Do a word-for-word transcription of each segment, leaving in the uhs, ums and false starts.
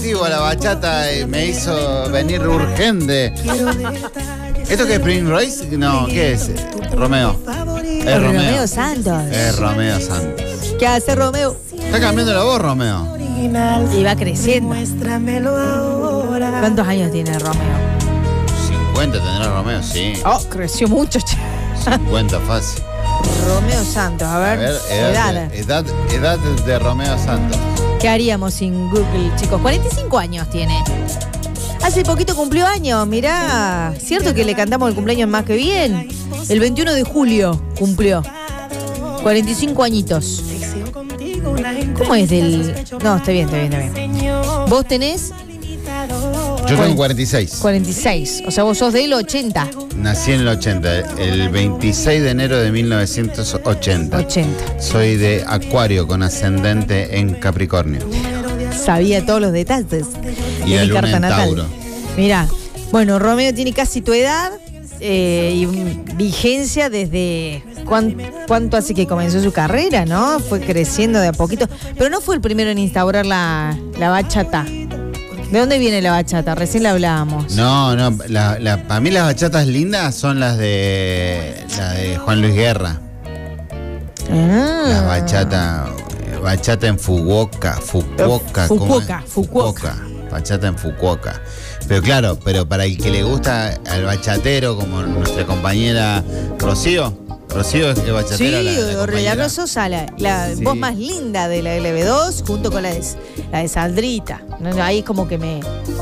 A la bachata eh, me hizo venir urgente. ¿Esto qué es Spring Race? No, ¿qué es? Romeo. Es Romeo. Romeo. Romeo Santos. Es Romeo Santos. ¿Qué hace Romeo? Está cambiando la voz, Romeo. Y va creciendo. ¿Cuántos años tiene Romeo? cincuenta tendrá Romeo, sí. Oh, creció mucho. che. cincuenta fácil. Romeo Santos, a ver, A ver, edad, edad. de- edad, edad de Romeo Santos. ¿Qué haríamos sin Google, chicos? cuarenta y cinco años tiene. Hace poquito cumplió años, mirá. ¿Cierto que le cantamos el cumpleaños más que bien? El veintiuno de julio cumplió. cuarenta y cinco añitos. ¿Cómo es del...? No, está bien, está bien, está bien. ¿Vos tenés? Yo tengo cuarenta y seis. cuarenta y seis. O sea, vos sos del ochenta. Nací en el ochenta, el veintiséis de enero de mil novecientos ochenta. ochenta. Soy de Acuario con ascendente en Capricornio. Sabía todos los detalles. Y de la mi luna carta en natal. Tauro. Mirá, bueno, Romeo tiene casi tu edad eh, y mm, vigencia desde cuán- cuánto hace que comenzó su carrera, ¿no? Fue creciendo de a poquito, pero no fue el primero en instaurar la, la bachata. ¿De dónde viene la bachata? Recién la hablábamos. No, no, la, la, para mí las bachatas lindas son las de, la de Juan Luis Guerra. Ah. Las bachata, bachata en Fukuoka, Fukuoka. ¿cómo Fukuoka, es? Fukuoka. Bachata en Fukuoka. Pero claro, pero para el que le gusta al bachatero, como nuestra compañera Rocío. Rocío es que bachatera. Sí, la, la Orellana compañera. Sosa, la, la Sí. voz más linda de la L B dos, junto con la de, la de Sandrita. No, no, ahí como que me...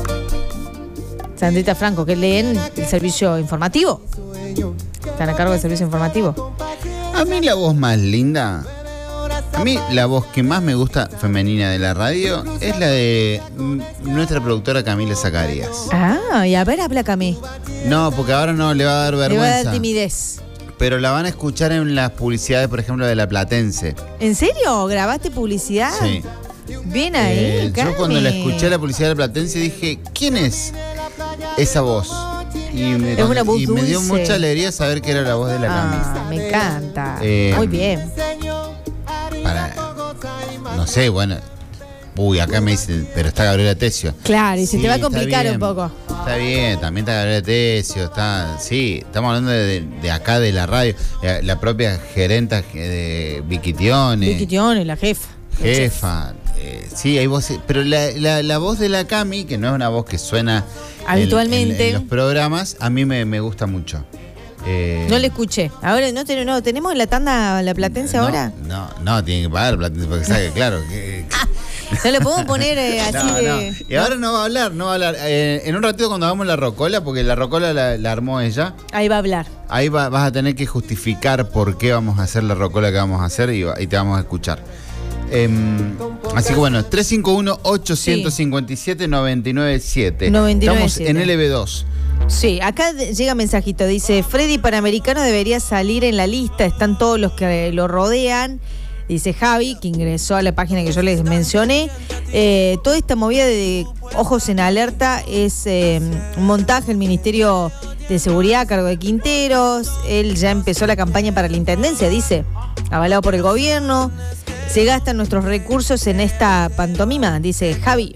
Sandrita Franco, que leen el servicio informativo. Están a cargo del servicio informativo. A mí la voz más linda, a mí la voz que más me gusta femenina de la radio es la de mm, nuestra productora Camila Zacarías. Ah, y a ver, habla Camí. No, porque ahora no le va a dar Le va a vergüenza. dar timidez. Pero la van a escuchar en las publicidades, por ejemplo, de La Platense. ¿En serio? ¿Grabaste publicidad? Sí. Bien ahí, Eh, yo Cami. cuando la escuché la publicidad de La Platense dije, ¿quién es esa voz? Y me, Es una voz y me dio dulce. mucha alegría saber que era la voz de la Cami. Ah, me encanta. Eh, Muy bien. Para, no sé, bueno. Uy, acá me dicen, pero está Gabriela Tesio. Claro, y se Sí, te va a está complicar bien, un poco. Está bien, también está Gabriela Tesio, está, sí, estamos hablando de, de acá de la radio, la, la propia gerenta de Vicky Tione, Vicky Tione, la jefa. jefa, eh, sí, hay voces, pero la, la, la voz de la Cami, que no es una voz que suena en- Habitualmente. en, en los programas, a mí me, me gusta mucho. Eh, No le escuché. Ahora no, ten- no tenemos la tanda la platense no, ahora. No, no, tiene que pagar Platense porque sabe, claro. Que, No le podemos poner eh, así No, de. no. Y ahora no va a hablar, no va a hablar. Eh, en un ratito cuando hagamos la rocola, porque la rocola la, la armó ella, Ahí va a hablar. ahí va- vas a tener que justificar por qué vamos a hacer la rocola que vamos a hacer y, va- y te vamos a escuchar. Em, así que bueno, tres cinco uno, ocho cinco siete, nueve nueve siete. noventa y nueve Estamos siete. en L B dos. Sí, acá de- llega mensajito. Dice: Freddy Panamericano debería salir en la lista. Están todos los que lo rodean. Dice Javi, que ingresó a la página que yo les mencioné. Eh, toda esta movida de Ojos en Alerta es eh, un montaje. El Ministerio de Seguridad a cargo de Quinteros. Él ya empezó la campaña para la intendencia, dice, avalado por el gobierno. Se gastan nuestros recursos en esta pantomima, dice Javi.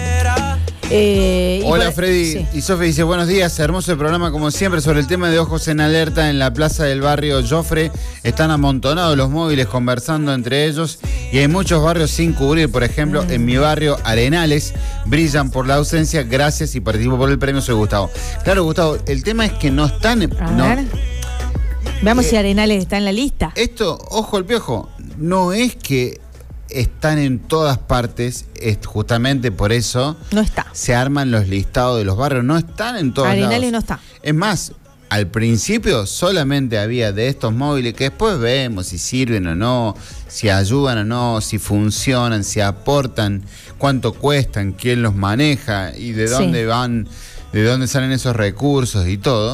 Eh, y Hola por- Freddy sí. y Sofi dice buenos días, hermoso el programa como siempre sobre el tema de Ojos en Alerta en la plaza del barrio Joffre. Están amontonados los móviles conversando entre ellos y hay muchos barrios sin cubrir. Por ejemplo, en mi barrio Arenales brillan por la ausencia. Gracias y participo por el premio, soy Gustavo. Claro, Gustavo, el tema es que no están... A no- ver. Veamos Eh, si Arenales está en la lista. Esto, ojo al piojo, no es que están en todas partes, es justamente por eso No está. se arman los listados de los barrios, no están en todos Arenales lados. no está. Es más, al principio solamente había de estos móviles que después vemos si sirven o no, si ayudan o no, si funcionan, si aportan, cuánto cuestan, quién los maneja y de Sí. dónde van, de dónde salen esos recursos y todo.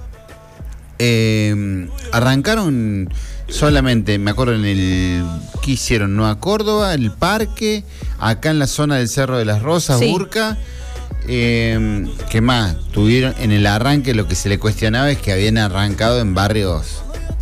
Eh, arrancaron solamente, me acuerdo en el que hicieron Nueva Córdoba, el parque, acá en la zona del Cerro de las Rosas, Sí. Urca. Eh, ¿Qué más? Tuvieron en el arranque, lo que se le cuestionaba es que habían arrancado en barrios.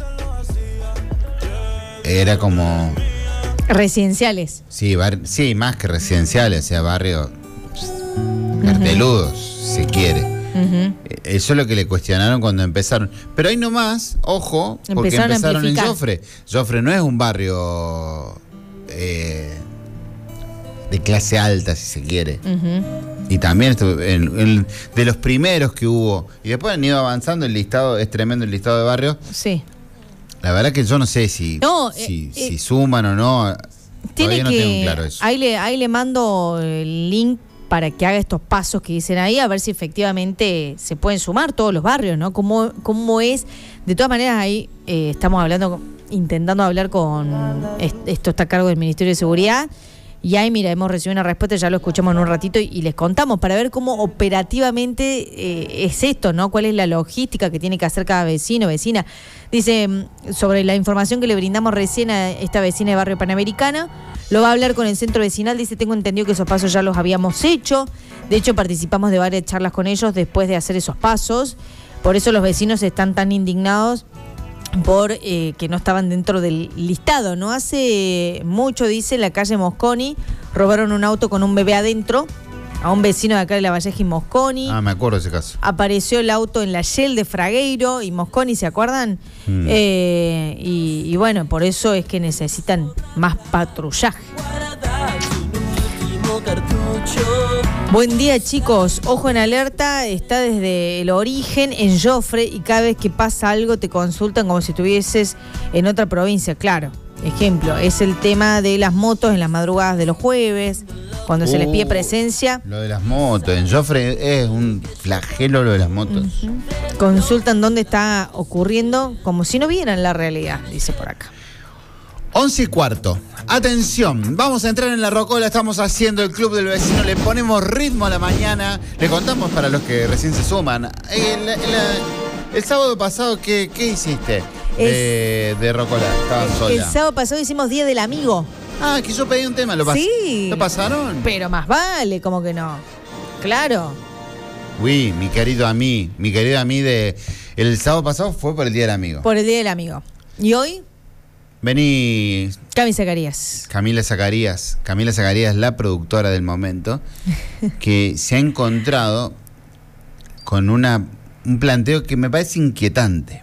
Era como. Residenciales. Sí, bar- sí, más que residenciales, o sea, barrios carteludos, uh-huh. si quiere. Uh-huh. Eso es lo que le cuestionaron cuando empezaron. Pero ahí nomás, ojo, porque empezaron, empezaron en Jofre. Jofre no es un barrio eh, de clase alta, si se quiere. Uh-huh. Y también esto, el, el, de los primeros que hubo. Y después han ido avanzando, el listado, es tremendo el listado de barrios. Sí. La verdad que yo no sé si, no, si, eh, si suman o no. Tiene Todavía no que, tengo claro eso. Ahí le, ahí le mando el link para que haga estos pasos que dicen ahí, a ver si efectivamente se pueden sumar todos los barrios, ¿no? ¿Cómo, cómo es? De todas maneras, ahí eh, estamos hablando, intentando hablar con, esto está a cargo del Ministerio de Seguridad, y ahí, mira, hemos recibido una respuesta, ya lo escuchamos en un ratito y, y les contamos para ver cómo operativamente eh, es esto, ¿no? ¿Cuál es la logística que tiene que hacer cada vecino, vecina? Dice, sobre la información que le brindamos recién a esta vecina de Barrio Panamericana, lo va a hablar con el centro vecinal, dice, tengo entendido que esos pasos ya los habíamos hecho, de hecho participamos de varias charlas con ellos después de hacer esos pasos, por eso los vecinos están tan indignados por eh, que no estaban dentro del listado. No hace mucho, dice, en la calle Mosconi, robaron un auto con un bebé adentro a un vecino de acá de La Valleja y Mosconi. Ah, me acuerdo de ese caso. Apareció el auto en la Shell de Fragueiro y Mosconi, ¿se acuerdan? Mm. Eh, y, y bueno, por eso es que necesitan más patrullaje. Buen día, chicos. Ojo en alerta, está desde el origen en Jofre y cada vez que pasa algo te consultan como si estuvieses en otra provincia. Claro, ejemplo, es el tema de las motos en las madrugadas de los jueves, cuando uh, se les pide presencia. Lo de las motos, en Jofre es un flagelo lo de las motos. Uh-huh. Consultan dónde está ocurriendo como si no vieran la realidad, dice por acá. Once y cuarto. Atención, vamos a entrar en la rocola, estamos haciendo el Club del Vecino, le ponemos ritmo a la mañana, le contamos para los que recién se suman. El, el, el sábado pasado, ¿qué, qué hiciste de, de rocola? Estabas sola. El sábado pasado hicimos Día del Amigo. Ah, que yo pedí un tema, ¿lo, pas- sí, ¿lo pasaron? Pero más vale, como que no. Claro. Uy, mi querido a mí, mi querido a mí de... El sábado pasado fue por el Día del Amigo. Por el Día del Amigo. ¿Y hoy? Vení... Cami Zacarías. Camila Zacarías. Camila Zacarías, la productora del momento, que se ha encontrado con una, un planteo que me parece inquietante.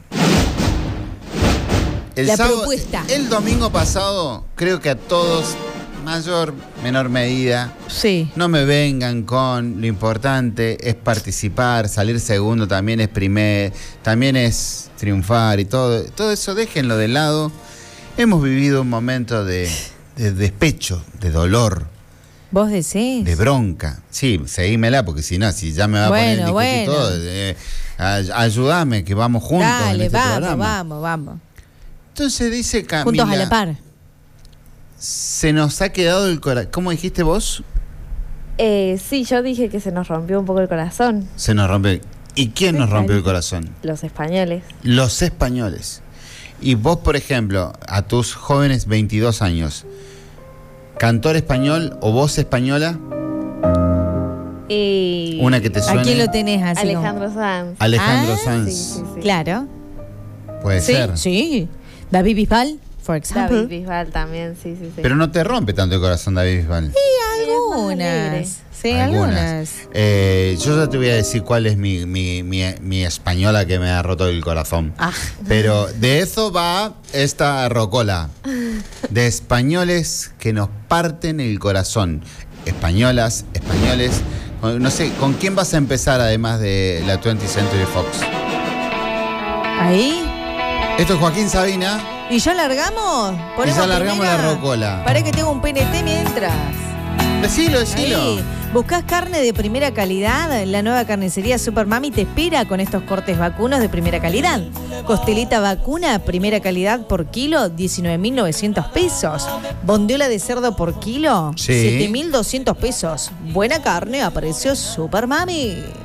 El la sábado, propuesta. El domingo pasado, creo que a todos, mayor, menor medida, sí. No me vengan con lo importante es participar, salir segundo también es primer, también es triunfar y todo, todo eso déjenlo de lado. Hemos vivido un momento de, de despecho, de dolor. ¿Vos decís? De bronca. Sí, seguímela, porque si no, si ya me va bueno, a poner el bueno. todo, eh, ay, ayúdame, que vamos juntos. Dale, en este vamos, programa. vamos, vamos. Entonces dice Camila... Juntos a la par. Se nos ha quedado el corazón. ¿Cómo dijiste vos? Eh, sí, yo dije que se nos rompió un poco el corazón. Se nos rompió. ¿Y quién nos rompió el corazón? Los españoles. Los españoles. Y vos, por ejemplo, a tus jóvenes veintidós años, ¿cantor español o voz española? Y... Una que te suene. ¿A quién lo tenés así? Alejandro como? Sanz. Alejandro ah, Sanz. Sí, sí, sí. Claro. Puede sí, ser. Sí. David Bisbal, por ejemplo. David Bisbal también, sí, sí, sí. Pero no te rompe tanto el corazón David Bisbal. Sí, algunas. Sí, algunas. algunas. Eh, yo ya te voy a decir cuál es mi, mi, mi, mi española que me ha roto el corazón. Ah. Pero de eso va esta rocola. De españoles que nos parten el corazón. Españolas, españoles. No sé, ¿con quién vas a empezar además de la twentieth Century Fox? Ahí. Esto es Joaquín Sabina. ¿Y ya largamos? Y ya largamos la rocola. Para que tengo un P N T mientras. Decilo, decilo. Ahí. ¿Buscás carne de primera calidad? La nueva carnicería Super Mami te espera con estos cortes vacunos de primera calidad. Costelita vacuna, primera calidad por kilo, diecinueve mil novecientos pesos. Bondiola de cerdo por kilo, sí. siete mil doscientos pesos. Buena carne a precios Super Mami.